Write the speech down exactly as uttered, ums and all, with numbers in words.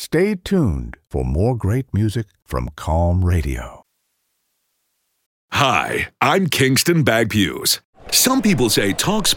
Stay tuned for more great music from Calm Radio. Hi, I'm Kingston Bagpues. Some people say talk